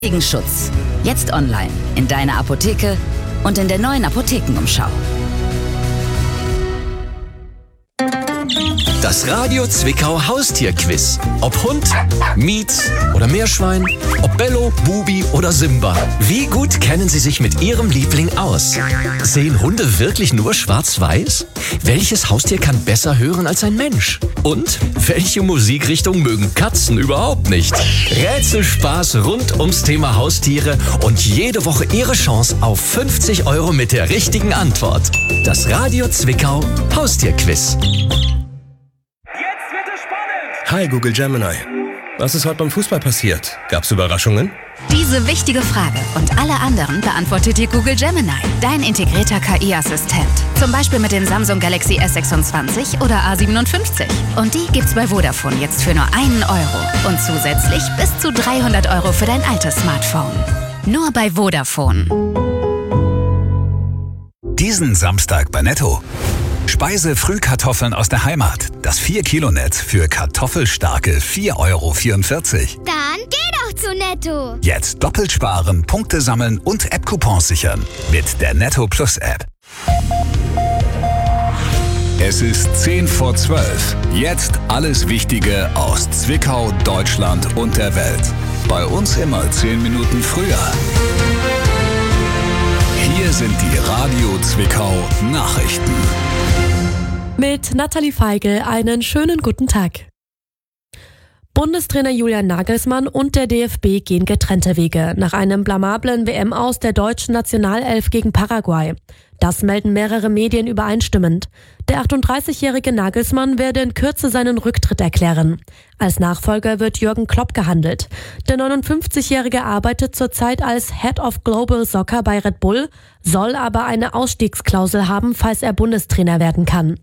Gegen Schutz. Jetzt online, in deiner Apotheke und in der neuen Apothekenumschau. Das Radio Zwickau Haustierquiz. Ob Hund, Mietz oder Meerschwein, ob Bello, Bubi oder Simba. Wie gut kennen Sie sich mit Ihrem Liebling aus? Sehen Hunde wirklich nur schwarz-weiß? Welches Haustier kann besser hören als ein Mensch? Und welche Musikrichtung mögen Katzen überhaupt nicht? Rätselspaß rund ums Thema Haustiere und jede Woche Ihre Chance auf 50 € mit der richtigen Antwort. Das Radio Zwickau Haustierquiz. Hi Google Gemini. Was ist heute beim Fußball passiert? Gab's Überraschungen? Diese wichtige Frage und alle anderen beantwortet dir Google Gemini, dein integrierter KI-Assistent. Zum Beispiel mit dem Samsung Galaxy S26 oder A57. Und die gibt's bei Vodafone jetzt für nur 1 € und zusätzlich bis zu 300 € für dein altes Smartphone. Nur bei Vodafone. Diesen Samstag bei Netto. Speise-Frühkartoffeln aus der Heimat. Das 4-Kilo-Netz für kartoffelstarke 4,44 €. Dann geh doch zu Netto. Jetzt doppelt sparen, Punkte sammeln und App-Coupons sichern. Mit der Netto Plus App. Es ist 10 vor 12. Jetzt alles Wichtige aus Zwickau, Deutschland und der Welt. Bei uns immer 10 Minuten früher. Hier sind die Radio Zwickau Nachrichten. Mit Nathalie Feigl einen schönen guten Tag. Bundestrainer Julian Nagelsmann und der DFB gehen getrennte Wege nach einem blamablen WM-Aus der deutschen Nationalelf gegen Paraguay. Das melden mehrere Medien übereinstimmend. Der 38-jährige Nagelsmann werde in Kürze seinen Rücktritt erklären. Als Nachfolger wird Jürgen Klopp gehandelt. Der 59-jährige arbeitet zurzeit als Head of Global Soccer bei Red Bull, soll aber eine Ausstiegsklausel haben, falls er Bundestrainer werden kann.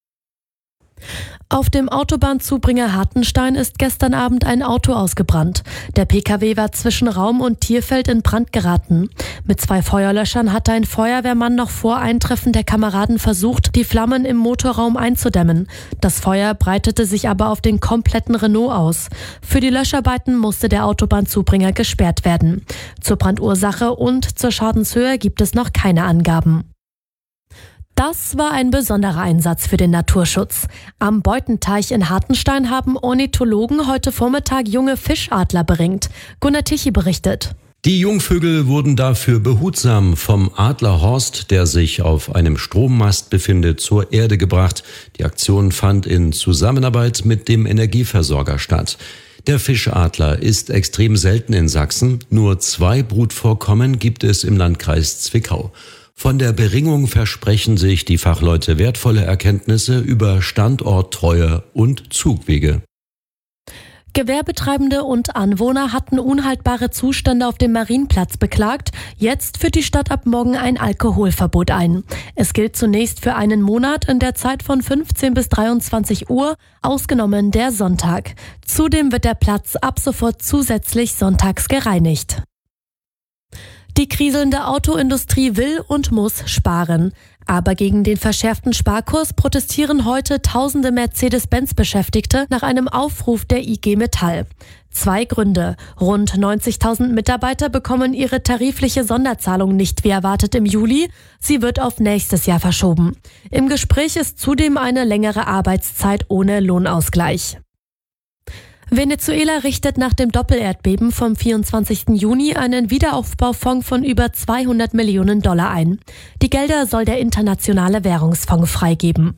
Auf dem Autobahnzubringer Hartenstein ist gestern Abend ein Auto ausgebrannt. Der PKW war zwischen Raum und Tierfeld in Brand geraten. Mit 2 Feuerlöschern hatte ein Feuerwehrmann noch vor Eintreffen der Kameraden versucht, die Flammen im Motorraum einzudämmen. Das Feuer breitete sich aber auf den kompletten Renault aus. Für die Löscharbeiten musste der Autobahnzubringer gesperrt werden. Zur Brandursache und zur Schadenshöhe gibt es noch keine Angaben. Das war ein besonderer Einsatz für den Naturschutz. Am Beutenteich in Hartenstein haben Ornithologen heute Vormittag junge Fischadler beringt. Gunnar Tichy berichtet. Die Jungvögel wurden dafür behutsam vom Adlerhorst, der sich auf einem Strommast befindet, zur Erde gebracht. Die Aktion fand in Zusammenarbeit mit dem Energieversorger statt. Der Fischadler ist extrem selten in Sachsen. Nur 2 Brutvorkommen gibt es im Landkreis Zwickau. Von der Beringung versprechen sich die Fachleute wertvolle Erkenntnisse über Standorttreue und Zugwege. Gewerbetreibende und Anwohner hatten unhaltbare Zustände auf dem Marienplatz beklagt. Jetzt führt die Stadt ab morgen ein Alkoholverbot ein. Es gilt zunächst für einen Monat in der Zeit von 15 bis 23 Uhr, ausgenommen der Sonntag. Zudem wird der Platz ab sofort zusätzlich sonntags gereinigt. Die kriselnde Autoindustrie will und muss sparen. Aber gegen den verschärften Sparkurs protestieren heute tausende Mercedes-Benz-Beschäftigte nach einem Aufruf der IG Metall. 2 Gründe. Rund 90.000 Mitarbeiter bekommen ihre tarifliche Sonderzahlung nicht wie erwartet im Juli. Sie wird auf nächstes Jahr verschoben. Im Gespräch ist zudem eine längere Arbeitszeit ohne Lohnausgleich. Venezuela richtet nach dem Doppelerdbeben vom 24. Juni einen Wiederaufbaufonds von über 200 Millionen $ ein. Die Gelder soll der Internationale Währungsfonds freigeben.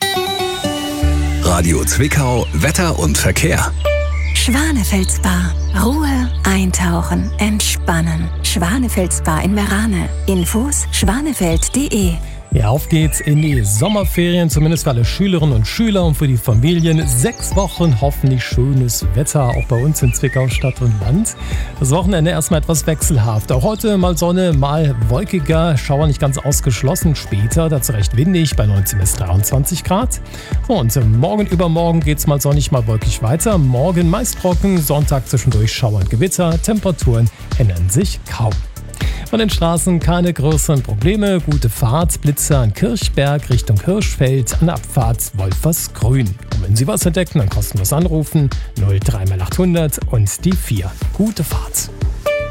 Radio Zwickau, Wetter und Verkehr. Schwanefeld-Spa. Ruhe, eintauchen, entspannen. Schwanefeld-Spa in Merane. Infos schwanefeld.de. Ja, auf geht's in die Sommerferien, zumindest für alle Schülerinnen und Schüler und für die Familien. 6 Wochen hoffentlich schönes Wetter, auch bei uns in Zwickau Stadt und Land. Das Wochenende erstmal etwas wechselhaft. Auch heute mal Sonne, mal wolkiger, Schauer nicht ganz ausgeschlossen. Später dazu recht windig bei 19 bis 23 Grad. Und morgen übermorgen geht's mal sonnig, mal wolkig weiter. Morgen meist trocken, Sonntag zwischendurch Schauer und Gewitter. Temperaturen ändern sich kaum. Von den Straßen keine größeren Probleme. Gute Fahrt, Blitzer an Kirchberg Richtung Hirschfeld, an der Abfahrt Wolfersgrün. Und wenn Sie was entdecken, dann kostenlos anrufen 03800 und die 4. Gute Fahrt.